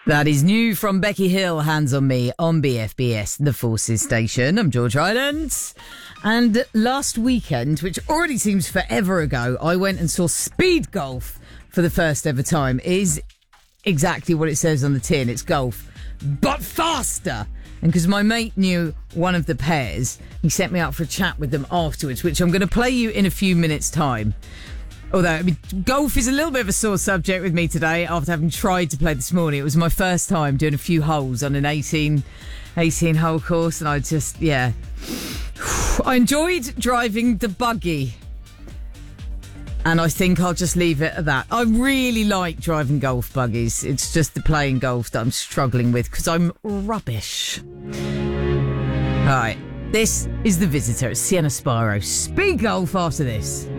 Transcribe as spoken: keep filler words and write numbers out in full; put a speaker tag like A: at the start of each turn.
A: That is new from Becky Hill, Hands on Me, on B F B S, the Forces Station. I'm George Rylands. And last weekend, which already seems forever ago, I went and saw Speed Golf for the first ever time. It is exactly what it says on the tin. It's golf, but faster. And because my mate knew one of the pairs, he sent me out for a chat with them afterwards, which I'm going to play you in a few minutes' time. Although, I mean, golf is a little bit of a sore subject with me today after having tried to play this morning. It was my first time doing a few holes on an eighteen, eighteen hole course, and I just, yeah. I enjoyed driving the buggy. And I think I'll just leave it at that. I really like driving golf buggies. It's just the playing golf that I'm struggling with because I'm rubbish. All right, this is The Visitor at Sienna Spiro. Speed Golf after this.